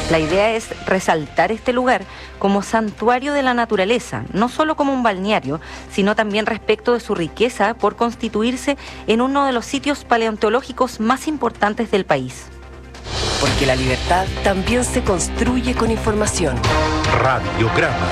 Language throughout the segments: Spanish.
La idea es resaltar este lugar como santuario de la naturaleza, no solo como un balneario, sino también respecto de su riqueza por constituirse en uno de los sitios paleontológicos más importantes del país. Porque la libertad también se construye con información. Radiograma.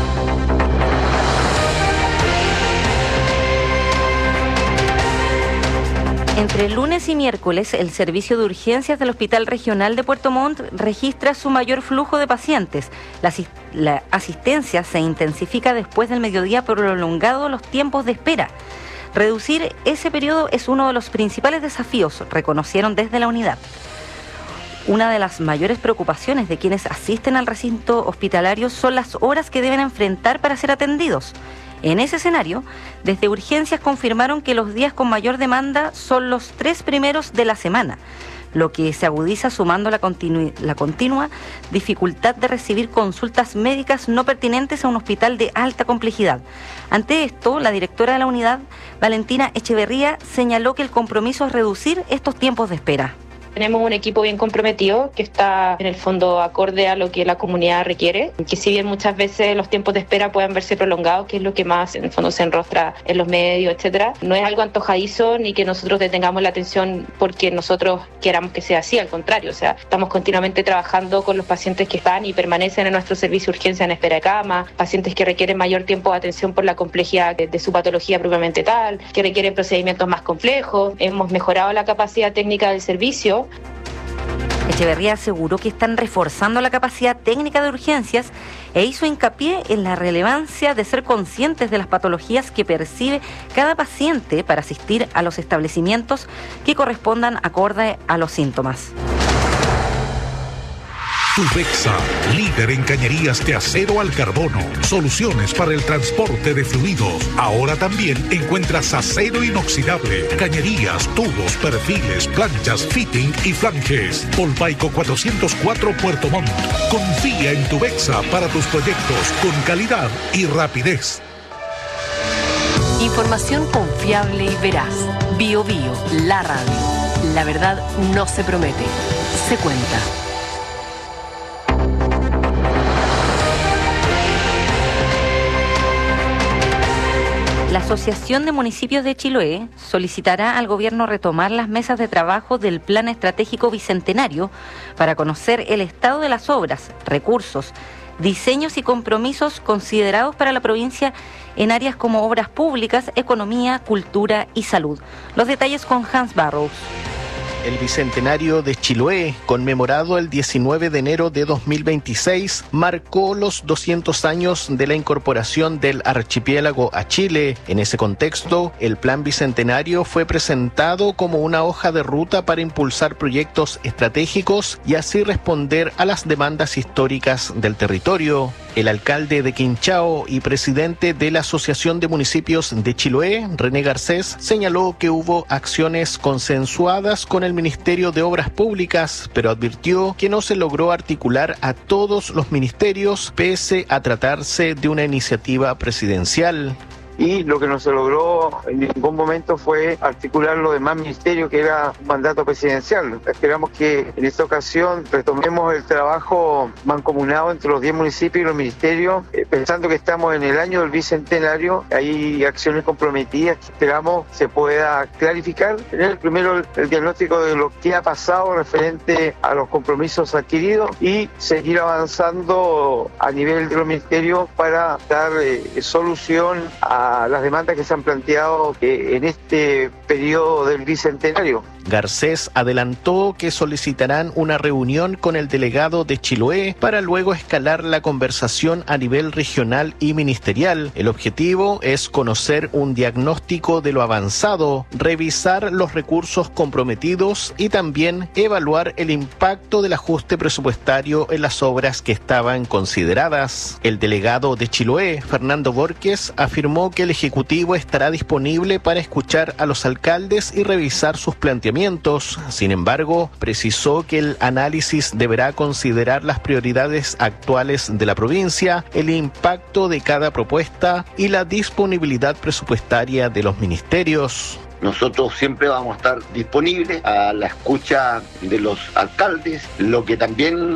Entre lunes y miércoles, el servicio de urgencias del Hospital Regional de Puerto Montt registra su mayor flujo de pacientes. La asistencia se intensifica después del mediodía, prolongado los tiempos de espera. Reducir ese periodo es uno de los principales desafíos, reconocieron desde la unidad. Una de las mayores preocupaciones de quienes asisten al recinto hospitalario son las horas que deben enfrentar para ser atendidos. En ese escenario, desde urgencias confirmaron que los días con mayor demanda son los 3 primeros de la semana, lo que se agudiza sumando la continua dificultad de recibir consultas médicas no pertinentes a un hospital de alta complejidad. Ante esto, la directora de la unidad, Valentina Echeverría, señaló que el compromiso es reducir estos tiempos de espera. Tenemos un equipo bien comprometido que está en el fondo acorde a lo que la comunidad requiere, que si bien muchas veces los tiempos de espera pueden verse prolongados, que es lo que más en el fondo se enrostra en los medios, etcétera, no es algo antojadizo ni que nosotros detengamos la atención porque nosotros queramos que sea así, al contrario, o sea, estamos continuamente trabajando con los pacientes que están y permanecen en nuestro servicio de urgencia en espera de cama, pacientes que requieren mayor tiempo de atención por la complejidad de su patología propiamente tal, que requieren procedimientos más complejos. Hemos mejorado la capacidad técnica del servicio. Echeverría aseguró que están reforzando la capacidad técnica de urgencias e hizo hincapié en la relevancia de ser conscientes de las patologías que percibe cada paciente para asistir a los establecimientos que correspondan acorde a los síntomas. Tubexa, líder en cañerías de acero al carbono. Soluciones para el transporte de fluidos. Ahora también encuentras acero inoxidable, cañerías, tubos, perfiles, planchas, fitting y flanges. Polpaico 404 Puerto Montt. Confía en Tubexa para tus proyectos con calidad y rapidez. Información confiable y veraz. Bio Bio, la radio. La verdad no se promete, se cuenta. La Asociación de Municipios de Chiloé solicitará al gobierno retomar las mesas de trabajo del Plan Estratégico Bicentenario para conocer el estado de las obras, recursos, diseños y compromisos considerados para la provincia en áreas como obras públicas, economía, cultura y salud. Los detalles con Hans Barrows. El Bicentenario de Chiloé, conmemorado el 19 de enero de 2026, marcó los 200 años de la incorporación del archipiélago a Chile. En ese contexto, el Plan Bicentenario fue presentado como una hoja de ruta para impulsar proyectos estratégicos y así responder a las demandas históricas del territorio. El alcalde de Quinchao y presidente de la Asociación de Municipios de Chiloé, René Garcés, señaló que hubo acciones consensuadas con el Ministerio de Obras Públicas, pero advirtió que no se logró articular a todos los ministerios pese a tratarse de una iniciativa presidencial. Y lo que no se logró en ningún momento fue articular los demás ministerios, que era un mandato presidencial. Esperamos que en esta ocasión retomemos el trabajo mancomunado entre los 10 municipios y los ministerios, pensando que estamos en el año del Bicentenario. Hay acciones comprometidas que esperamos se pueda clarificar. Tener primero el diagnóstico de lo que ha pasado referente a los compromisos adquiridos y seguir avanzando a nivel de los ministerios para dar solución a las demandas que se han planteado en este periodo del Bicentenario. Garcés adelantó que solicitarán una reunión con el delegado de Chiloé para luego escalar la conversación a nivel regional y ministerial. El objetivo es conocer un diagnóstico de lo avanzado, revisar los recursos comprometidos y también evaluar el impacto del ajuste presupuestario en las obras que estaban consideradas. El delegado de Chiloé, Fernando Borges, afirmó que el Ejecutivo estará disponible para escuchar a los alcaldes y revisar sus planteamientos. Sin embargo, precisó que el análisis deberá considerar las prioridades actuales de la provincia, el impacto de cada propuesta y la disponibilidad presupuestaria de los ministerios. Nosotros siempre vamos a estar disponibles a la escucha de los alcaldes, lo que también